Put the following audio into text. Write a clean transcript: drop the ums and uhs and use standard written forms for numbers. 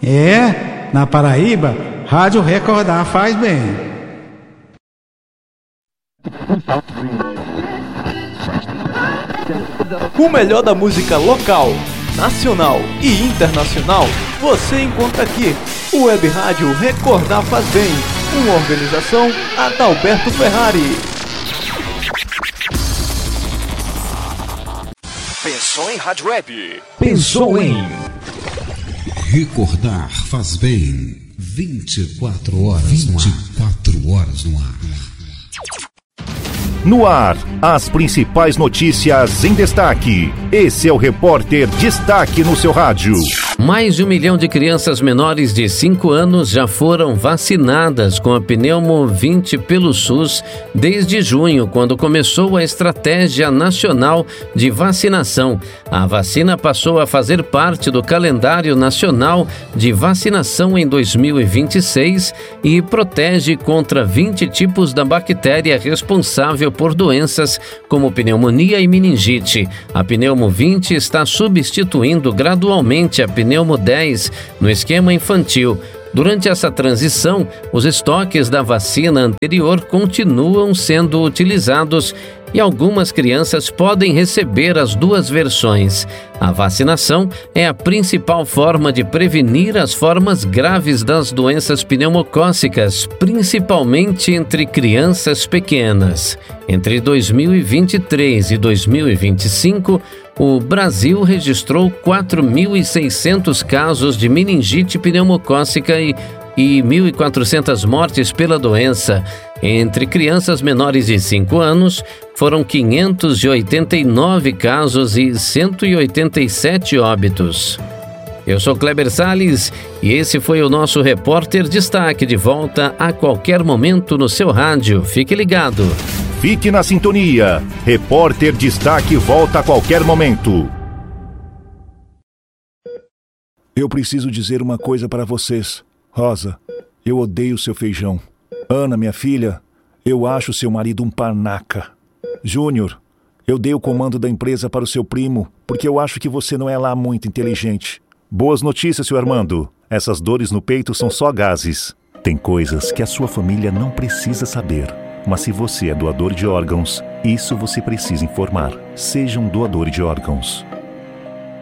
Na Paraíba, Rádio Recordar faz bem. O melhor da música local, nacional e internacional você encontra aqui. O Web Rádio Recordar faz bem. Uma organização Adalberto Ferrari. Pensou em Rádio Web? Pensou em Recordar faz bem. 24 horas no ar. No ar, as principais notícias em destaque. Esse é o Repórter Destaque no seu rádio. Mais de 1 milhão de crianças menores de 5 anos já foram vacinadas com a pneumo 20 pelo SUS desde junho, quando começou a estratégia nacional de vacinação. A vacina passou a fazer parte do calendário nacional de vacinação em 2026 e protege contra 20 tipos da bactéria responsável por doenças como pneumonia e meningite. A pneumo 20 está substituindo gradualmente a pneumo 10 no esquema infantil. Durante essa transição, os estoques da vacina anterior continuam sendo utilizados e algumas crianças podem receber as duas versões. A vacinação é a principal forma de prevenir as formas graves das doenças pneumocócicas, principalmente entre crianças pequenas. Entre 2023 e 2025, o Brasil registrou 4.600 casos de meningite pneumocócica e 1.400 mortes pela doença. Entre crianças menores de 5 anos, foram 589 casos e 187 óbitos. Eu sou Kleber Salles e esse foi o nosso Repórter Destaque, de volta a qualquer momento no seu rádio. Fique ligado. Fique na sintonia. Repórter Destaque volta a qualquer momento. Eu preciso dizer uma coisa para vocês. Rosa, eu odeio seu feijão. Ana, minha filha, eu acho seu marido um panaca. Júnior, eu dei o comando da empresa para o seu primo, porque eu acho que você não é lá muito inteligente. Boas notícias, seu Armando. Essas dores no peito são só gases. Tem coisas que a sua família não precisa saber. Mas se você é doador de órgãos, isso você precisa informar. Seja um doador de órgãos.